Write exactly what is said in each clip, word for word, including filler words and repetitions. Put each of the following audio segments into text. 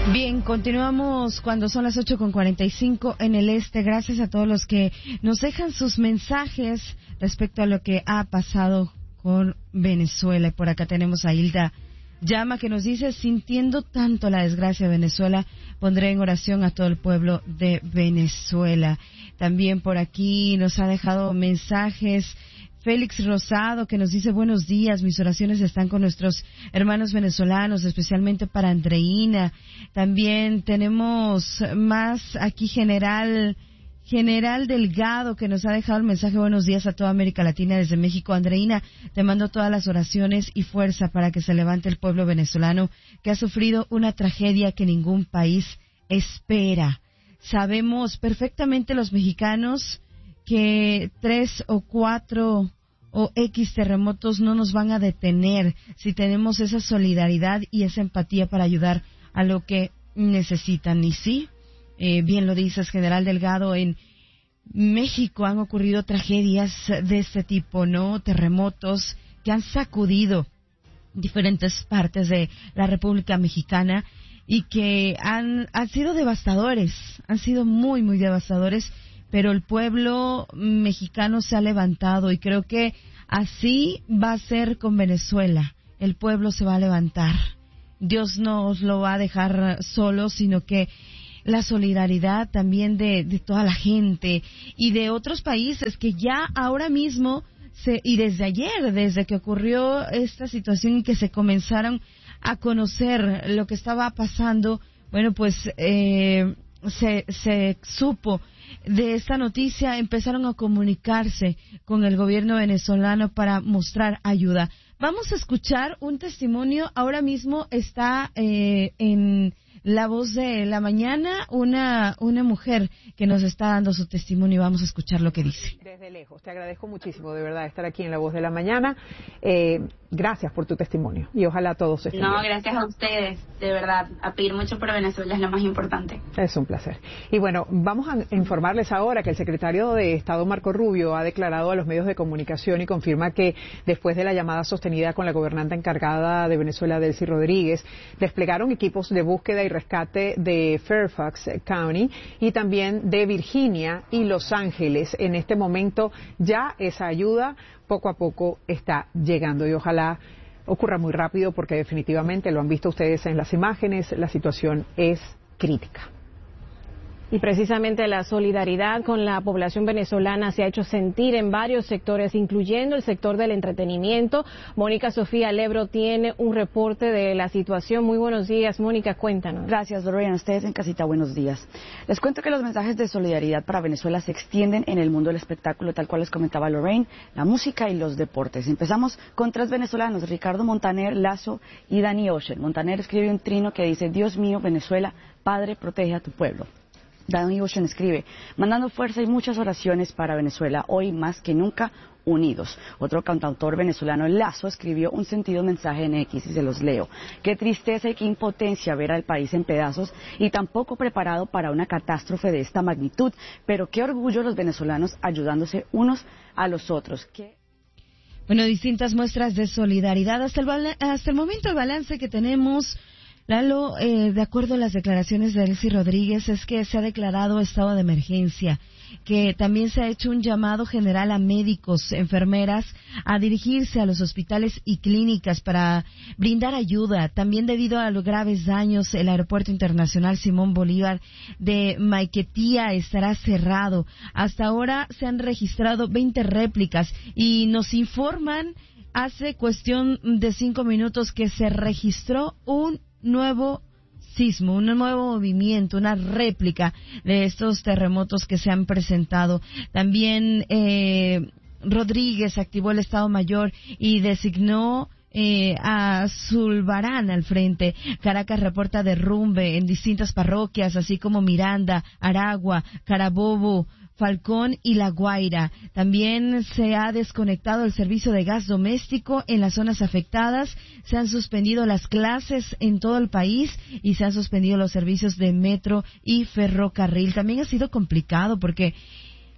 Bien, continuamos cuando son las ocho con cuarenta y cinco en el este. Gracias a todos los que nos dejan sus mensajes respecto a lo que ha pasado con Venezuela. Y por acá tenemos a Hilda Llama que nos dice: sintiendo tanto la desgracia de Venezuela, pondré en oración a todo el pueblo de Venezuela. También por aquí nos ha dejado mensajes Félix Rosado, que nos dice: buenos días, mis oraciones están con nuestros hermanos venezolanos, especialmente para Andreina. También tenemos más aquí, General General Delgado, que nos ha dejado el mensaje: buenos días a toda América Latina desde México. Andreina, te mando todas las oraciones y fuerza para que se levante el pueblo venezolano, que ha sufrido una tragedia que ningún país espera. Sabemos perfectamente los mexicanos que tres o cuatro o X terremotos no nos van a detener si tenemos esa solidaridad y esa empatía para ayudar a lo que necesitan. Y sí, eh, bien lo dices, General Delgado, en México han ocurrido tragedias de este tipo, ¿no? Terremotos que han sacudido diferentes partes de la República Mexicana y que han, han sido devastadores, han sido muy, muy devastadores. Pero el pueblo mexicano se ha levantado y creo que así va a ser con Venezuela. El pueblo se va a levantar. Dios no os lo va a dejar solo, sino que la solidaridad también de, de toda la gente y de otros países que ya ahora mismo, se, y desde ayer, desde que ocurrió esta situación y que se comenzaron a conocer lo que estaba pasando, bueno, pues eh, se, se supo de esta noticia, empezaron a comunicarse con el gobierno venezolano para mostrar ayuda. Vamos a escuchar un testimonio. Ahora mismo está eh, en La Voz de la Mañana una una mujer que nos está dando su testimonio. Vamos a escuchar lo que dice. Desde lejos, te agradezco muchísimo, de verdad, estar aquí en La Voz de la Mañana. Eh, gracias por tu testimonio y ojalá todos estén No, bien. gracias a ustedes, de verdad. A pedir mucho por Venezuela es lo más importante. Es un placer. Y bueno, vamos a informarles ahora que el secretario de Estado, Marco Rubio, ha declarado a los medios de comunicación y confirma que después de la llamada sostenida con la gobernante encargada de Venezuela, Delcy Rodríguez, desplegaron equipos de búsqueda y rescate de Fairfax County y también de Virginia y Los Ángeles. En este momento ya esa ayuda poco a poco está llegando y ojalá ocurra muy rápido porque definitivamente lo han visto ustedes en las imágenes, la situación es crítica. Y precisamente la solidaridad con la población venezolana se ha hecho sentir en varios sectores, incluyendo el sector del entretenimiento. Mónica Sofía Lebro tiene un reporte de la situación. Muy buenos días, Mónica, cuéntanos. Gracias, Lorena. Ustedes en casita, buenos días. Les cuento que los mensajes de solidaridad para Venezuela se extienden en el mundo del espectáculo, tal cual les comentaba Lorraine, la música y los deportes. Empezamos con tres venezolanos, Ricardo Montaner, Lazo y Danny Ocean. Montaner escribe un trino que dice: Dios mío, Venezuela, Padre, protege a tu pueblo. Danny Ocean escribe: mandando fuerza y muchas oraciones para Venezuela, hoy más que nunca unidos. Otro cantautor venezolano, Lazo, escribió un sentido mensaje en X y se los leo: qué tristeza y qué impotencia ver al país en pedazos y tan poco preparado para una catástrofe de esta magnitud, pero qué orgullo los venezolanos ayudándose unos a los otros. ¿Qué? Bueno, distintas muestras de solidaridad. Hasta el, hasta el momento el balance que tenemos, Lalo, eh, de acuerdo a las declaraciones de Delcy Rodríguez, es que se ha declarado estado de emergencia, que también se ha hecho un llamado general a médicos, enfermeras, a dirigirse a los hospitales y clínicas para brindar ayuda. También debido a los graves daños, el Aeropuerto Internacional Simón Bolívar de Maiquetía estará cerrado. Hasta ahora se han registrado veinte réplicas y nos informan hace cuestión de cinco minutos que se registró un nuevo sismo, un nuevo movimiento, una réplica de estos terremotos que se han presentado. También eh, Rodríguez activó el Estado Mayor y designó eh, a Zulbarán al frente. Caracas reporta derrumbe en distintas parroquias, así como Miranda, Aragua, Carabobo, Falcón y La Guaira. También se ha desconectado el servicio de gas doméstico en las zonas afectadas, se han suspendido las clases en todo el país y se han suspendido los servicios de metro y ferrocarril. También ha sido complicado porque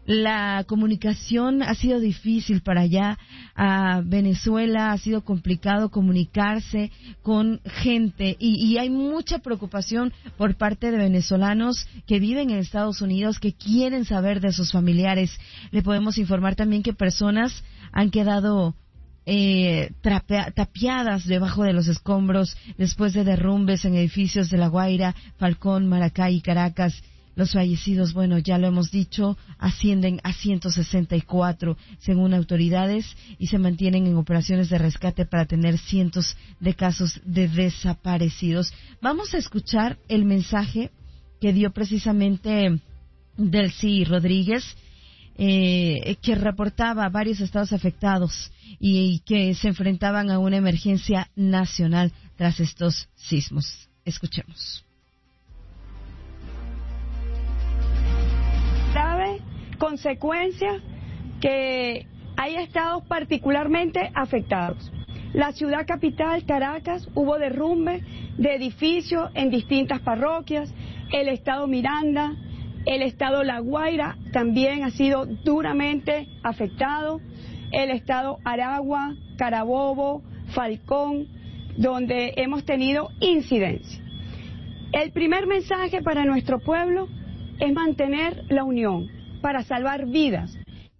la comunicación ha sido difícil para allá. A Venezuela ha sido complicado comunicarse con gente y, y hay mucha preocupación por parte de venezolanos que viven en Estados Unidos, que quieren saber de sus familiares. Le podemos informar también que personas han quedado eh, trapea, tapiadas debajo de los escombros después de derrumbes en edificios de La Guaira, Falcón, Maracay y Caracas. Los fallecidos, bueno, ya lo hemos dicho, ascienden a ciento sesenta y cuatro según autoridades y se mantienen en operaciones de rescate para tener cientos de casos de desaparecidos. Vamos a escuchar el mensaje que dio precisamente Delcy Rodríguez, eh, que reportaba varios estados afectados y, y que se enfrentaban a una emergencia nacional tras estos sismos. Escuchemos. Grave consecuencia que hay estados particularmente afectados. La ciudad capital, Caracas, hubo derrumbe de edificios en distintas parroquias. El estado Miranda, el estado La Guaira también ha sido duramente afectado. El estado Aragua, Carabobo, Falcón, donde hemos tenido incidencia. El primer mensaje para nuestro pueblo es mantener la unión para salvar vidas.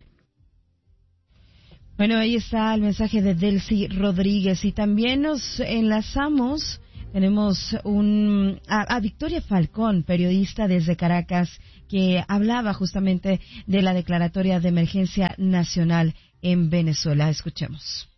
Bueno, ahí está el mensaje de Delcy Rodríguez y también nos enlazamos, tenemos un, a, a Victoria Falcón, periodista desde Caracas, que hablaba justamente de la declaratoria de emergencia nacional en Venezuela. Escuchemos.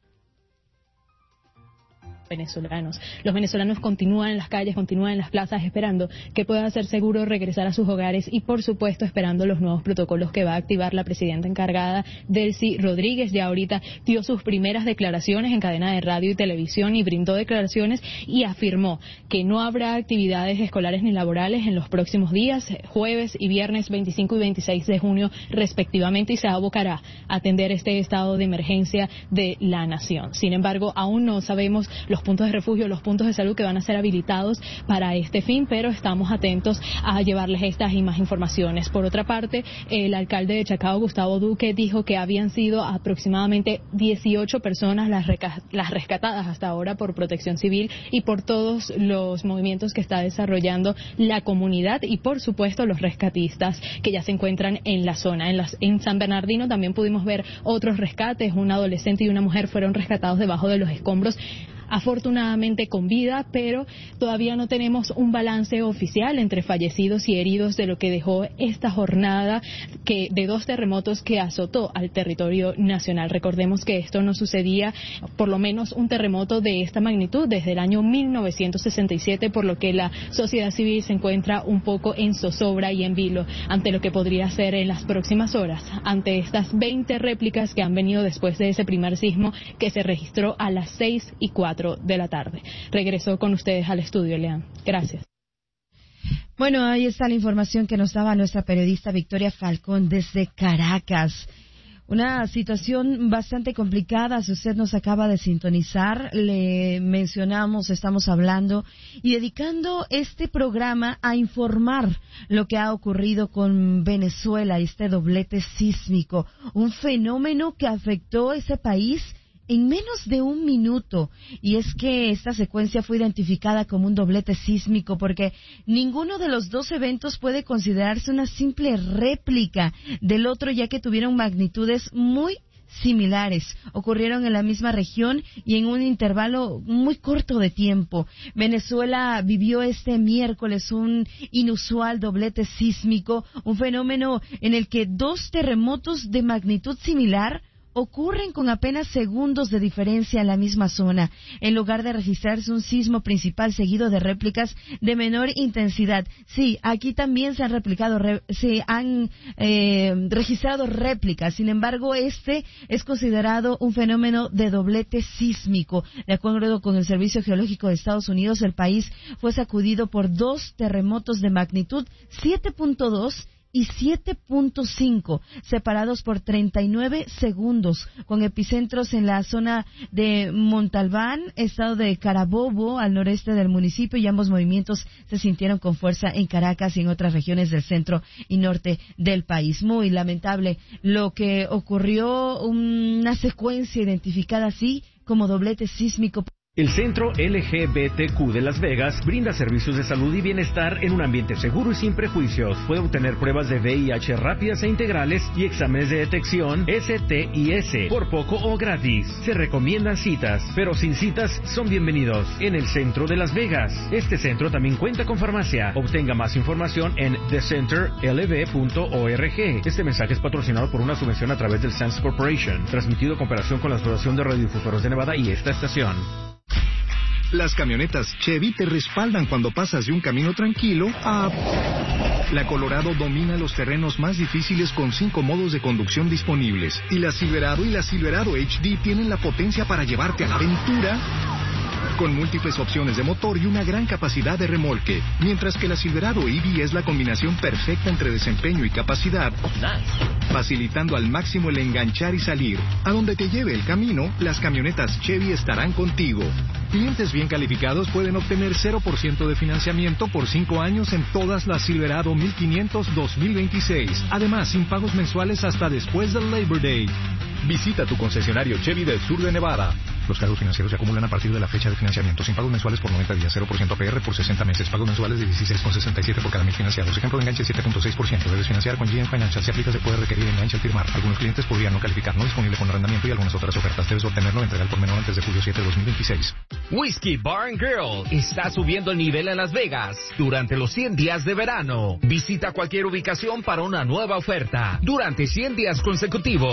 Venezolanos. Los venezolanos continúan en las calles, continúan en las plazas esperando que pueda ser seguro regresar a sus hogares y por supuesto esperando los nuevos protocolos que va a activar la presidenta encargada, Delcy Rodríguez. Ya ahorita dio sus primeras declaraciones en cadena de radio y televisión y brindó declaraciones y afirmó que no habrá actividades escolares ni laborales en los próximos días, jueves y viernes veinticinco y veintiséis de junio respectivamente, y se abocará a atender este estado de emergencia de la nación. Sin embargo, aún no sabemos los puntos de refugio, los puntos de salud que van a ser habilitados para este fin, pero estamos atentos a llevarles estas y más informaciones. Por otra parte, el alcalde de Chacao, Gustavo Duque, dijo que habían sido aproximadamente dieciocho personas las, las rescatadas hasta ahora por Protección Civil y por todos los movimientos que está desarrollando la comunidad y, por supuesto, los rescatistas que ya se encuentran en la zona. En, las, en San Bernardino también pudimos ver otros rescates. Un adolescente y una mujer fueron rescatados debajo de los escombros, afortunadamente con vida, pero todavía no tenemos un balance oficial entre fallecidos y heridos de lo que dejó esta jornada que de dos terremotos que azotó al territorio nacional. Recordemos que esto no sucedía, por lo menos un terremoto de esta magnitud, desde el año mil novecientos sesenta y siete, por lo que la sociedad civil se encuentra un poco en zozobra y en vilo ante lo que podría ser en las próximas horas, ante estas veinte réplicas que han venido después de ese primer sismo que se registró a las seis y cuatro de la tarde. Regreso con ustedes al estudio, Leán. Gracias. Bueno, ahí está la información que nos daba nuestra periodista Victoria Falcón desde Caracas. Una situación bastante complicada. Si usted nos acaba de sintonizar, le mencionamos, estamos hablando y dedicando este programa a informar lo que ha ocurrido con Venezuela, este doblete sísmico, un fenómeno que afectó ese país en menos de un minuto, y es que esta secuencia fue identificada como un doblete sísmico porque ninguno de los dos eventos puede considerarse una simple réplica del otro, ya que tuvieron magnitudes muy similares, ocurrieron en la misma región y en un intervalo muy corto de tiempo. Venezuela vivió este miércoles un inusual doblete sísmico, un fenómeno en el que dos terremotos de magnitud similar ocurren con apenas segundos de diferencia en la misma zona, en lugar de registrarse un sismo principal seguido de réplicas de menor intensidad. Sí, aquí también se han replicado, se han eh, registrado réplicas. Sin embargo, este es considerado un fenómeno de doblete sísmico. De acuerdo con el Servicio Geológico de Estados Unidos, el país fue sacudido por dos terremotos de magnitud siete punto dos y siete punto cinco, separados por treinta y nueve segundos, con epicentros en la zona de Montalbán, estado de Carabobo, al noreste del municipio, y ambos movimientos se sintieron con fuerza en Caracas y en otras regiones del centro y norte del país. Muy lamentable lo que ocurrió, una secuencia identificada así como doblete sísmico. El Centro L G B T Q de Las Vegas brinda servicios de salud y bienestar en un ambiente seguro y sin prejuicios. Puede obtener pruebas de V I H rápidas e integrales y exámenes de detección S T I S por poco o gratis. Se recomiendan citas, pero sin citas son bienvenidos en el Centro de Las Vegas. Este centro también cuenta con farmacia. Obtenga más información en the center l b punto org. Este mensaje es patrocinado por una subvención a través del Sands Corporation, transmitido en cooperación con la Asociación de Radiodifusoras de Nevada y esta estación. Las camionetas Chevy te respaldan cuando pasas de un camino tranquilo a... La Colorado domina los terrenos más difíciles con cinco modos de conducción disponibles. Y la Silverado y la Silverado H D tienen la potencia para llevarte a la aventura con múltiples opciones de motor y una gran capacidad de remolque. Mientras que la Silverado E V es la combinación perfecta entre desempeño y capacidad, facilitando al máximo el enganchar y salir. A donde te lleve el camino, las camionetas Chevy estarán contigo. Clientes bien calificados pueden obtener cero por ciento de financiamiento por cinco años en todas las Silverado mil quinientos dos mil veintiséis. Además, sin pagos mensuales hasta después del Labor Day. Visita tu concesionario Chevy del sur de Nevada. Los cargos financieros se acumulan a partir de la fecha de financiamiento, sin pagos mensuales por noventa días, cero por ciento A P R por sesenta meses, pagos mensuales de dieciséis con sesenta y siete por cada mil financiados. Ejemplo de enganche siete punto seis por ciento. Debes financiar con G M Financial. Si aplica, se puede requerir enganche al firmar. Algunos clientes podrían no calificar, no disponible con arrendamiento y algunas otras ofertas. Debes obtenerlo de entregar por menor antes de julio siete de dos mil veintiséis. Whiskey Bar and Grill está subiendo el nivel en Las Vegas durante los cien días de verano. Visita cualquier ubicación para una nueva oferta. Durante cien días consecutivos